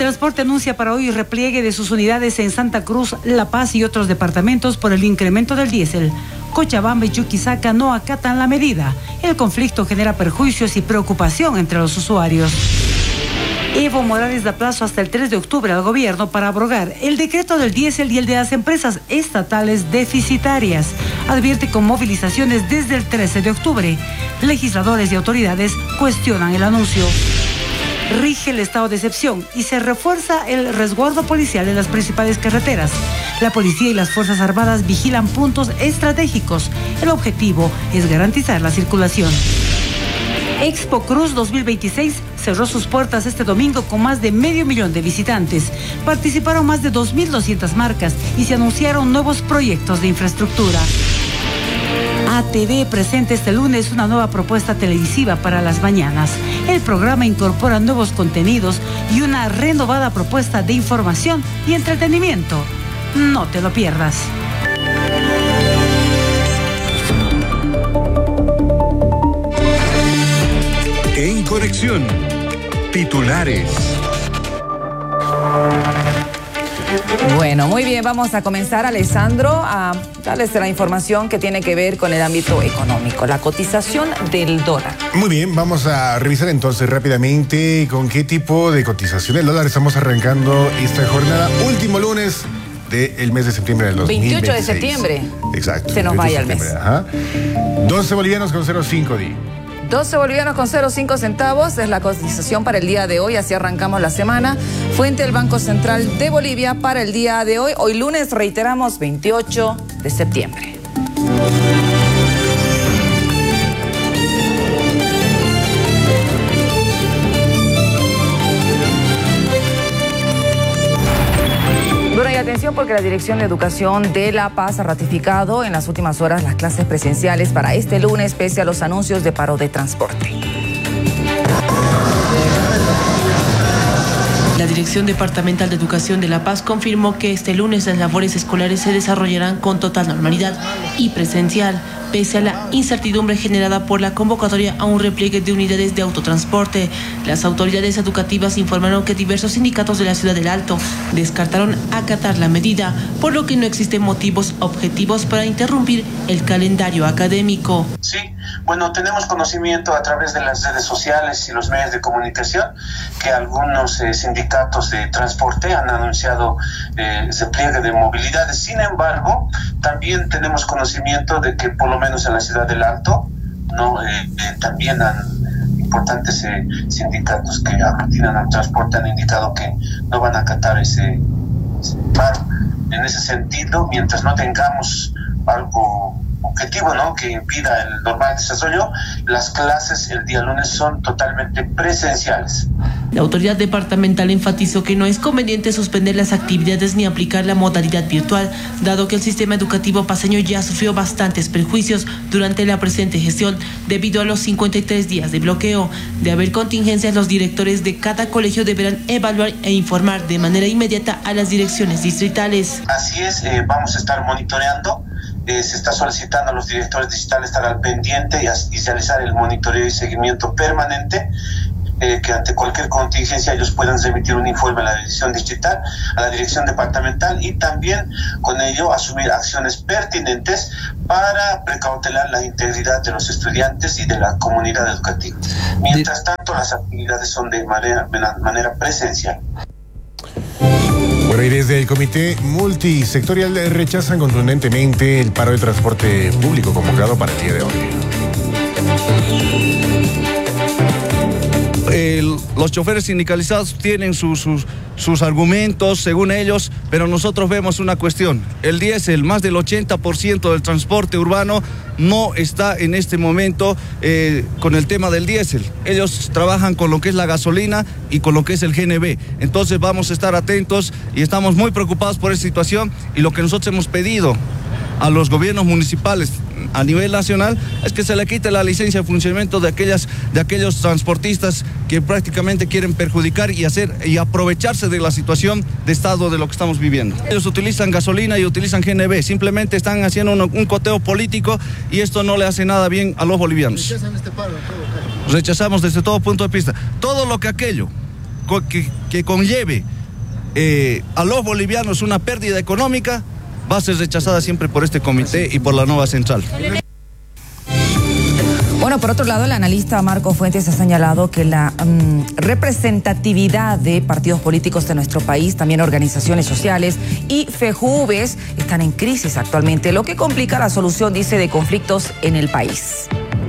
Transporte anuncia para hoy repliegue de sus unidades en Santa Cruz, La Paz y otros departamentos por el incremento del diésel. Cochabamba y Chuquisaca no acatan la medida. El conflicto genera perjuicios y preocupación entre los usuarios. Evo Morales da plazo hasta el 3 de octubre al gobierno para abrogar el decreto del diésel y el de las empresas estatales deficitarias. Advierte con movilizaciones desde el 13 de octubre. Legisladores y autoridades cuestionan el anuncio. Rige el estado de excepción y se refuerza el resguardo policial en las principales carreteras. La policía y las Fuerzas Armadas vigilan puntos estratégicos. El objetivo es garantizar la circulación. Expo Cruz 2026 cerró sus puertas este domingo con más de 500,000 de visitantes. Participaron más de 2.200 marcas y se anunciaron nuevos proyectos de infraestructura. ATV presenta este lunes una nueva propuesta televisiva para las mañanas. El programa incorpora nuevos contenidos y una renovada propuesta de información y entretenimiento. No te lo pierdas. En Conexión, titulares. Bueno, muy bien, vamos a comenzar, Alessandro, a darles la información que tiene que ver con el ámbito económico, la cotización del dólar. Muy bien, vamos a revisar entonces rápidamente con qué tipo de cotización del dólar estamos arrancando esta jornada, último lunes del mes de septiembre del 2026. 28 de septiembre. Exacto. Se nos vaya el mes. Ajá. 12 bolivianos con 0,5 di. 12 bolivianos con 0,5 centavos es la cotización para el día de hoy, así arrancamos la semana. Fuente del Banco Central de Bolivia para el día de hoy. Hoy lunes, reiteramos, 28 de septiembre. Bueno, y atención porque la Dirección de Educación de La Paz ha ratificado en las últimas horas las clases presenciales para este lunes, pese a los anuncios de paro de transporte. La Dirección Departamental de Educación de La Paz confirmó que este lunes las labores escolares se desarrollarán con total normalidad y presencial, pese a la incertidumbre generada por la convocatoria a un repliegue de unidades de autotransporte. Las autoridades educativas informaron que diversos sindicatos de la ciudad del Alto descartaron acatar la medida, por lo que no existen motivos objetivos para interrumpir el calendario académico. Sí, bueno, tenemos conocimiento a través de las redes sociales y los medios de comunicación que algunos sindicatos de transporte han anunciado repliegue de movilidades. Sin embargo, también tenemos conocimiento de que por lo menos en la ciudad del Alto, también importantes sindicatos que aglutinan al transporte han indicado que no van a acatar ese paro. En ese sentido, mientras no tengamos algo objetivo, que impida el normal desarrollo, las clases el día lunes son totalmente presenciales. La autoridad departamental enfatizó que no es conveniente suspender las actividades ni aplicar la modalidad virtual, dado que el sistema educativo paceño ya sufrió bastantes perjuicios durante la presente gestión debido a los 53 días de bloqueo. De haber contingencias, los directores de cada colegio deberán evaluar e informar de manera inmediata a las direcciones distritales. Así es, vamos a estar monitoreando. Se está solicitando a los directores distritales estar al pendiente y realizar el monitoreo y seguimiento permanente, que ante cualquier contingencia ellos puedan remitir un informe a la dirección distrital, a la dirección departamental y también con ello asumir acciones pertinentes para precautelar la integridad de los estudiantes y de la comunidad educativa. Mientras tanto, las actividades son de manera presencial. Bueno, y desde el Comité Multisectorial rechazan contundentemente el paro de transporte público convocado para el día de hoy. Los choferes sindicalizados tienen sus argumentos, según ellos, pero nosotros vemos una cuestión. El diésel, más del 80% del transporte urbano no está en este momento con el tema del diésel. Ellos trabajan con lo que es la gasolina y con lo que es el GNV. Entonces vamos a estar atentos y estamos muy preocupados por esta situación, y lo que nosotros hemos pedido a los gobiernos municipales a nivel nacional es que se le quite la licencia de funcionamiento de aquellos transportistas que prácticamente quieren perjudicar y aprovecharse de la situación de estado de lo que estamos viviendo. Ellos utilizan gasolina y utilizan GNV, simplemente están haciendo un coteo político, y esto no le hace nada bien a los bolivianos. ¿Rechazan este paro? Rechazamos desde todo punto de vista todo lo que aquello que conlleve a los bolivianos una pérdida económica, va a ser rechazada siempre por este comité y por la nueva central. Bueno, por otro lado, el analista Marco Fuentes ha señalado que la representatividad de partidos políticos de nuestro país, también organizaciones sociales y FEJUVES están en crisis actualmente, lo que complica la solución, dice, de conflictos en el país.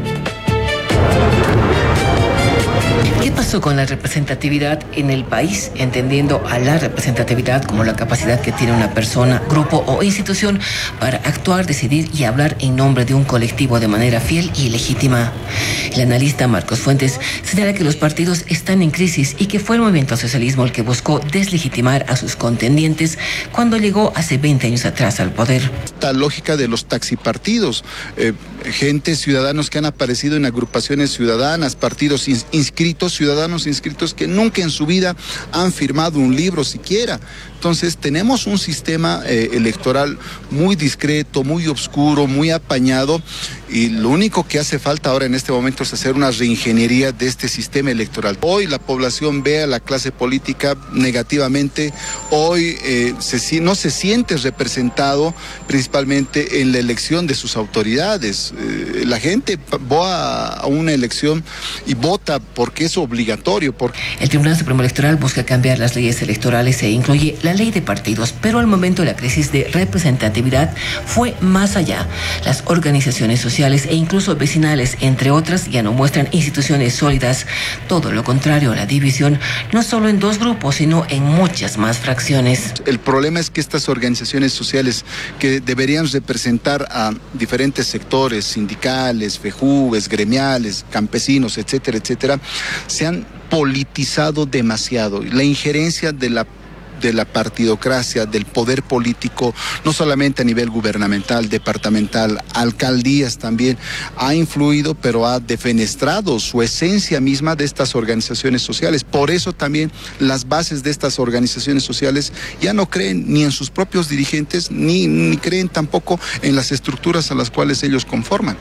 ¿Qué pasó con la representatividad en el país? Entendiendo a la representatividad como la capacidad que tiene una persona, grupo o institución para actuar, decidir y hablar en nombre de un colectivo de manera fiel y legítima. El analista Marcos Fuentes señala que los partidos están en crisis y que fue el movimiento socialismo el que buscó deslegitimar a sus contendientes cuando llegó hace 20 años atrás al poder. Esta lógica de los taxipartidos, ciudadanos que han aparecido en agrupaciones ciudadanas, partidos inscritos, ciudadanos inscritos que nunca en su vida han firmado un libro siquiera. Entonces tenemos un sistema electoral muy discreto, muy oscuro, muy apañado, y lo único que hace falta ahora en este momento es hacer una reingeniería de este sistema electoral. Hoy la población ve a la clase política negativamente, hoy no se siente representado principalmente en la elección de sus autoridades. La gente va a una elección y vota porque es obligatorio. El Tribunal Supremo Electoral busca cambiar las leyes electorales e incluye la ley de partidos, pero al momento la crisis de representatividad fue más allá. Las organizaciones sociales e incluso vecinales, entre otras, ya no muestran instituciones sólidas. Todo lo contrario, la división no solo en dos grupos, sino en muchas más fracciones. El problema es que estas organizaciones sociales que deberían representar a diferentes sectores, sindicales, FEJUVES, gremiales, campesinos, etcétera, etcétera, se han politizado demasiado. La injerencia de la partidocracia, del poder político, no solamente a nivel gubernamental, departamental, alcaldías también, ha influido, pero ha defenestrado su esencia misma de estas organizaciones sociales. Por eso también las bases de estas organizaciones sociales ya no creen ni en sus propios dirigentes, ni creen tampoco en las estructuras a las cuales ellos conforman.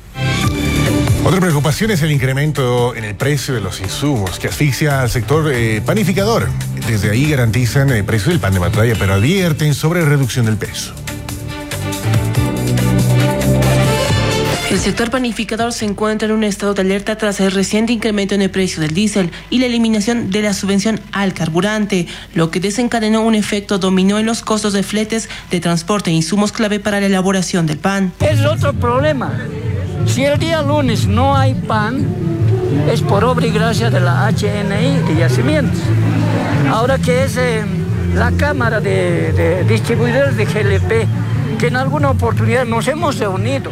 Otra preocupación es el incremento en el precio de los insumos que asfixia al sector panificador. Desde ahí garantizan el precio del pan de batalla, pero advierten sobre reducción del peso. El sector panificador se encuentra en un estado de alerta tras el reciente incremento en el precio del diésel y la eliminación de la subvención al carburante, lo que desencadenó un efecto dominó en los costos de fletes de transporte e insumos clave para la elaboración del pan. Es otro problema. Si el día lunes no hay pan, es por obra y gracia de la HNI de Yacimientos. Ahora que es la Cámara de Distribuidores de GLP, que en alguna oportunidad nos hemos reunido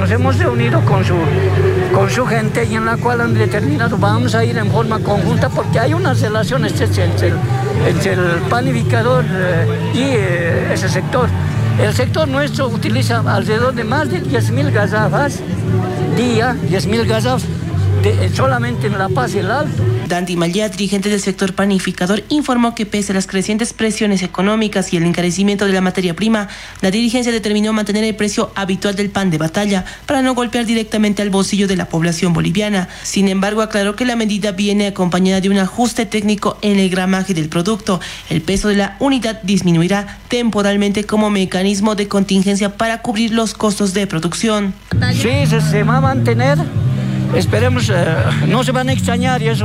con su gente, y en la cual han determinado vamos a ir en forma conjunta porque hay una relación estrecha entre el panificador y ese sector. El sector nuestro utiliza alrededor de más de 10.000 gazafas día, 10.000 gazafas solamente en La Paz y el Alto. Dandy Mallá, dirigente del sector panificador, informó que pese a las crecientes presiones económicas y el encarecimiento de la materia prima, la dirigencia determinó mantener el precio habitual del pan de batalla para no golpear directamente al bolsillo de la población boliviana. Sin embargo, aclaró que la medida viene acompañada de un ajuste técnico en el gramaje del producto. El peso de la unidad disminuirá temporalmente como mecanismo de contingencia para cubrir los costos de producción. Sí, se va a mantener. Esperemos, no se van a extrañar y eso